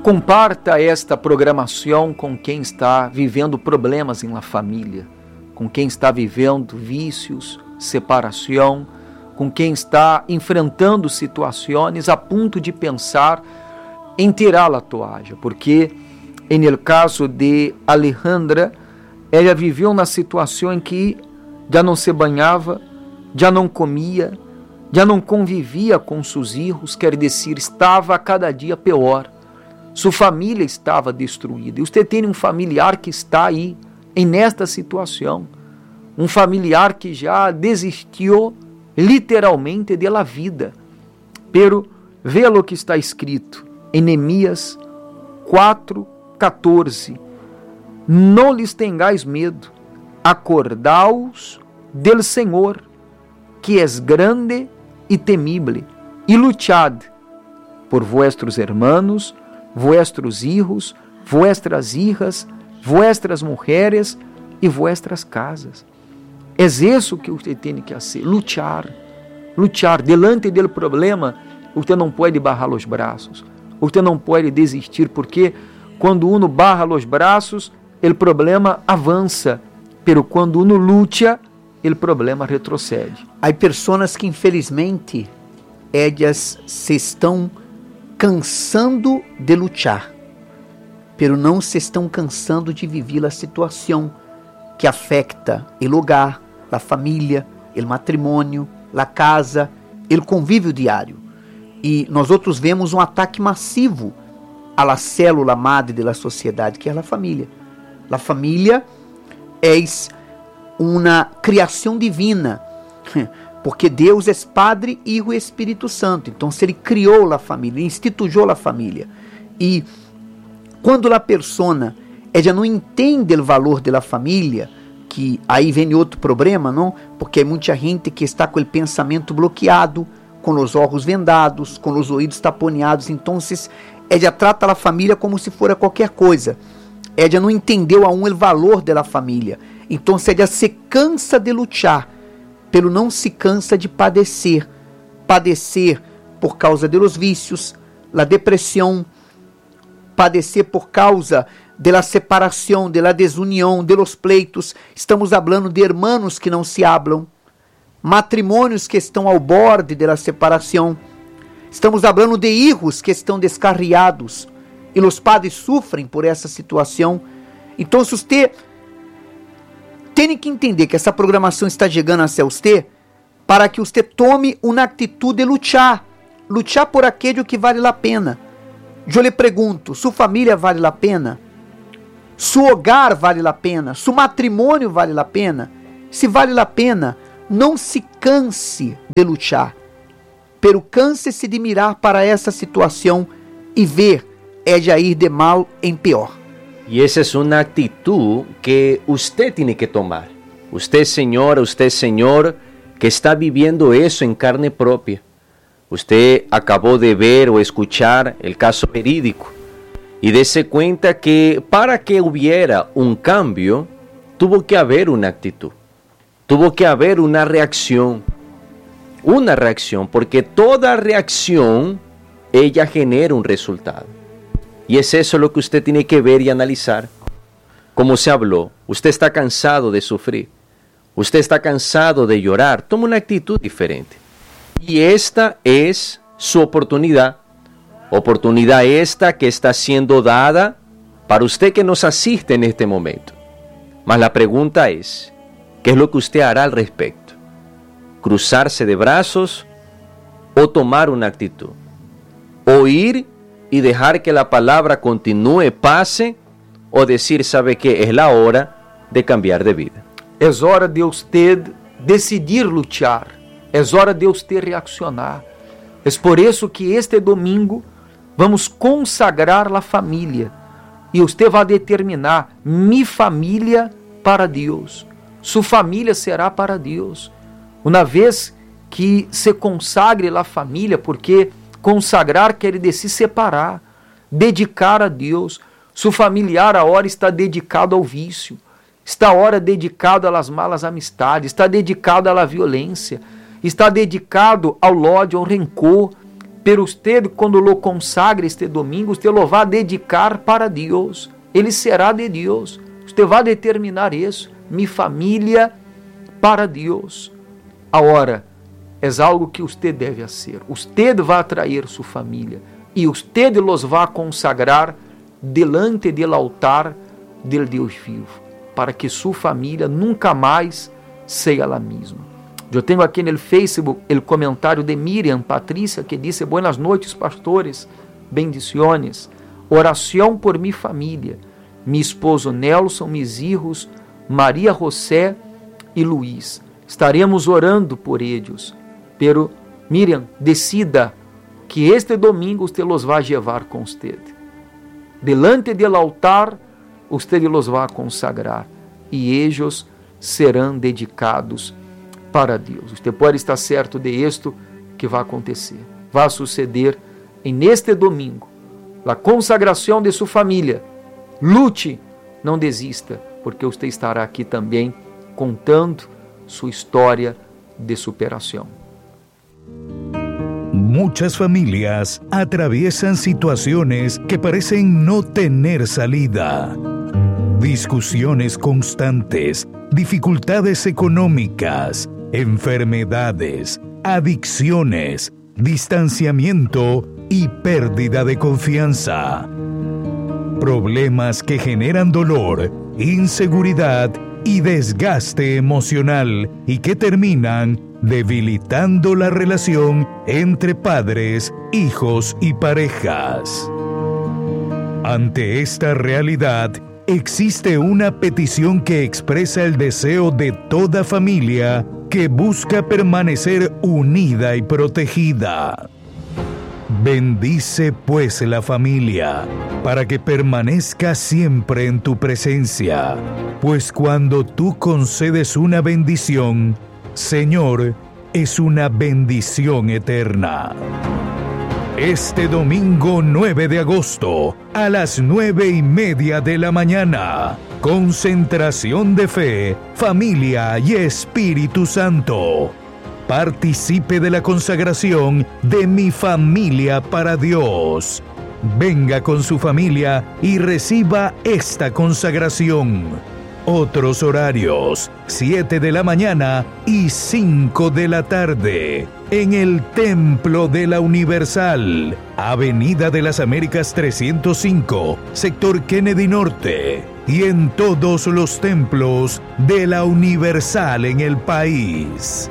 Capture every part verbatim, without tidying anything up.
Comparta esta programação com quem está vivendo problemas em la família, com quem está vivendo vícios, separação, com quem está enfrentando situações a ponto de pensar em tirar a toalha, porque no caso de Alejandra, ela viveu na situação em que já não se banhava, já não comia, já não convivia com seus filhos, quer dizer, estava a cada dia pior. Sua família estava destruída. E você tem um familiar que está aí, em nesta situação. Um familiar que já desistiu literalmente da vida. Pero veja o que está escrito em Neemias quatro, catorze. Não lhes tenhais medo, acordaos del Senhor, que és grande e temible, e luchad por vuestros hermanos, vuestros hijos, vuestras hijas, vuestras mujeres e vuestras casas. É isso que você tem que fazer, lutar, lutar. Delante do problema, você não pode barrar os braços, você não pode desistir, porque quando uno barra os braços, o problema avança, pero quando uno luta, o problema retrocede. Há pessoas que, infelizmente, elas se estão cansando de lutar, pero não se estão cansando de viver a situação que afeta o hogar, a família, o matrimônio, a casa, o convívio diário. E nós outros vemos um ataque massivo à célula madre da sociedade, que é a família. A família é uma criação divina, porque Deus é Padre, Hijo e Espírito Santo. Então, se Ele criou a família, instituiu a família. E quando a persona ela não entende o valor da família, que aí vem outro problema, não? Porque há muita gente que está com o pensamento bloqueado, com os olhos vendados, com os ouvidos taponeados. Então, ela trata a família como se fora qualquer coisa. Ela não entendeu aún o valor da família. Então, ela se cansa de lutar, pelo não se cansa de padecer, padecer por causa dos vícios, da depressão, padecer por causa da separação, da desunião, de los pleitos. Estamos falando de hermanos que não se hablam, matrimônios que estão ao borde da separação. Estamos falando de hijos que estão descarriados e os padres sofrem por essa situação. Então, se você tem que entender que essa programação está chegando a você para que você tome uma atitude de lutar, lutar por aquilo que vale a pena. Eu lhe pergunto, sua família vale a pena? Seu hogar vale a pena? Seu matrimônio vale a pena? Se vale a pena, não se canse de lutar, pero canse-se de mirar para essa situação e ver é de ir de mal em pior. Y esa es una actitud que usted tiene que tomar. Usted, señora, usted, señor, que está viviendo eso en carne propia. Usted acabó de ver o escuchar el caso verídico y dése cuenta que para que hubiera un cambio, tuvo que haber una actitud. Tuvo que haber una reacción. Una reacción, porque toda reacción, ella genera un resultado. Y es eso lo que usted tiene que ver y analizar. Como se habló, usted está cansado de sufrir, usted está cansado de llorar, toma una actitud diferente. Y esta es su oportunidad, oportunidad esta que está siendo dada para usted que nos asiste en este momento. Mas la pregunta es, ¿qué es lo que usted hará al respecto? ¿Cruzarse de brazos o tomar una actitud? ¿Oír y dejar que la palabra continúe, pase, o decir, sabe que es la hora de cambiar de vida? Es hora de usted decidir luchar, es hora de usted reaccionar. Es por eso que este domingo vamos consagrar a família e você vai determinar mi família para Deus, sua família será para Deus. Uma vez que se consagre a família, porque consagrar quer dizer se separar, dedicar a Deus. Seu familiar a hora está dedicado ao vício, está a hora dedicado às malas amistades, está dedicado à violência, está dedicado ao ódio, ao rancor. Pero usted, quando lo consagre este domingo, usted lo vai dedicar para Deus. Ele será de Deus. Você vai determinar isso. Minha família para Deus. Agora, é algo que você deve fazer. Você vai atrair sua família. E você los vai consagrar delante do altar del Deus vivo. Para que sua família nunca mais seja a mesma. Eu tenho aqui no Facebook o comentário de Miriam Patrícia, que disse: Buenas noites, pastores. Bendiciones. Oração por minha família. Mi esposo Nelson, mis hijos, Maria José e Luiz. Estaremos orando por eles. Pero, Miriam, decida que este domingo usted los vai levar com usted. Delante del altar, usted los vai consagrar. E eles serão dedicados para Deus. Você pode estar certo de isto que vai acontecer. Vai suceder em este domingo. A consagração de sua família. Lute, não desista, porque você estará aqui também contando sua história de superação. Muchas familias atraviesan situaciones que parecen no tener salida. Discusiones constantes, dificultades económicas, enfermedades, adicciones, distanciamiento y pérdida de confianza. Problemas que generan dolor, inseguridad y desgaste emocional y que terminan debilitando la relación entre padres, hijos y parejas. Ante esta realidad, existe una petición que expresa el deseo de toda familia que busca permanecer unida y protegida. Bendice pues la familia, para que permanezca siempre en tu presencia, pues cuando tú concedes una bendición, Señor, es una bendición eterna. Este domingo nueve de agosto, a las nueve y media de la mañana, concentración de fe, familia y Espíritu Santo. Participe de la consagración de Mi Familia para Dios. Venga con su familia y reciba esta consagración. Otros horarios, siete de la mañana y cinco de la tarde, en el Templo de la Universal, Avenida de las Américas trescientos cinco, sector Kennedy Norte, y en todos los templos de la Universal en el país.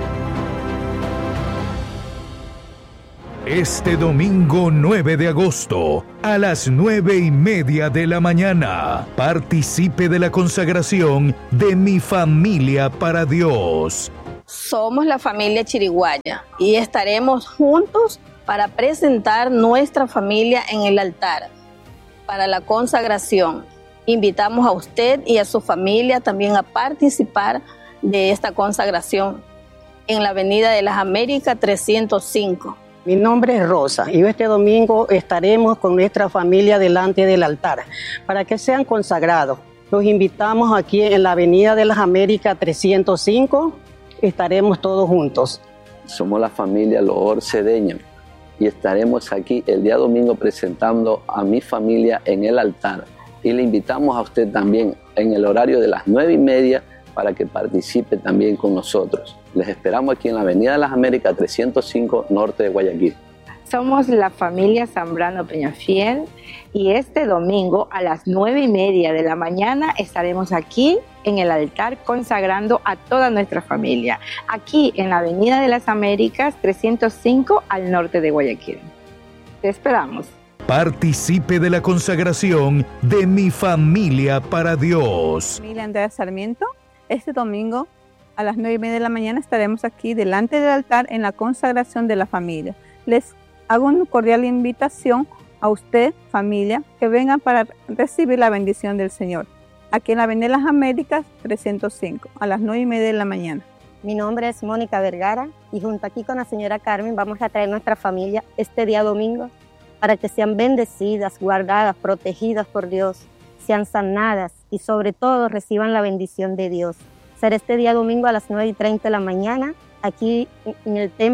Este domingo nueve de agosto, a las nueve y media de la mañana, participe de la consagración de Mi Familia para Dios. Somos la familia Chiriguaya y estaremos juntos para presentar nuestra familia en el altar para la consagración. Invitamos a usted y a su familia también a participar de esta consagración en la Avenida de las Américas trescientos cinco. Mi nombre es Rosa y este domingo estaremos con nuestra familia delante del altar para que sean consagrados. Los invitamos aquí en la Avenida de las Américas trescientos cinco, estaremos todos juntos. Somos la familia Loor Cedeño y estaremos aquí el día domingo presentando a mi familia en el altar. Y le invitamos a usted también en el horario de las nueve y media para que participe también con nosotros. Les esperamos aquí en la Avenida de las Américas trescientos cinco, norte de Guayaquil. Somos la familia Zambrano Peñafiel y este domingo a las nueve y media de la mañana estaremos aquí en el altar consagrando a toda nuestra familia, aquí en la Avenida de las Américas trescientos cinco al norte de Guayaquil. Te esperamos. Participe de la consagración de Mi Familia para Dios. Familia Andrea Sarmiento, este domingo a las nueve y media de la mañana estaremos aquí delante del altar en la consagración de la familia. Les hago una cordial invitación a usted, familia, que vengan para recibir la bendición del Señor. Aquí en la Avenida de las Américas trescientos cinco, a las nueve y media de la mañana. Mi nombre es Mónica Vergara y junto aquí con la señora Carmen vamos a traer nuestra familia este día domingo para que sean bendecidas, guardadas, protegidas por Dios, sean sanadas y sobre todo reciban la bendición de Dios. Será este día domingo a las nueve y treinta de la mañana aquí en el templo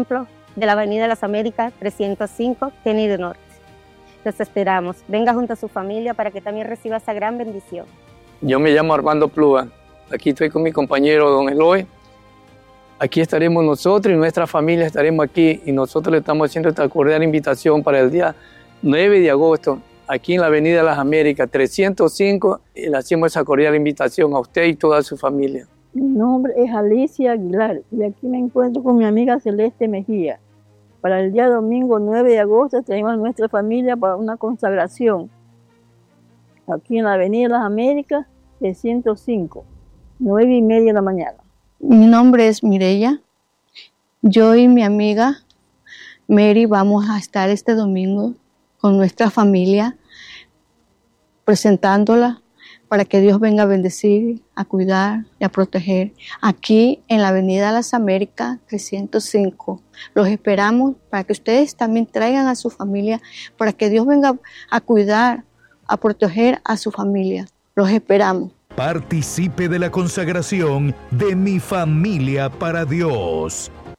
de la Avenida de las Américas trescientos cinco, Kennedy Norte. Los esperamos. Venga junto a su familia para que también reciba esa gran bendición. Yo me llamo Armando Plúa. Aquí estoy con mi compañero don Eloy. Aquí estaremos nosotros y nuestra familia estaremos aquí, y nosotros le estamos haciendo esta cordial invitación para el día nueve de agosto, aquí en la Avenida de las Américas trescientos cinco, y le hacemos esa cordial invitación a usted y toda su familia. Mi nombre es Alicia Aguilar y aquí me encuentro con mi amiga Celeste Mejía. Para el día domingo nueve de agosto tenemos a nuestra familia para una consagración aquí en la Avenida de las Américas trescientos cinco, nueve y media de la mañana. Mi nombre es Mireya. Yo y mi amiga Mary vamos a estar este domingo con nuestra familia presentándola para que Dios venga a bendecir, a cuidar y a proteger aquí en la Avenida de las Américas trescientos cinco. Los esperamos para que ustedes también traigan a su familia, para que Dios venga a cuidar, a proteger a su familia. Los esperamos. Participe de la consagración de Mi Familia para Dios.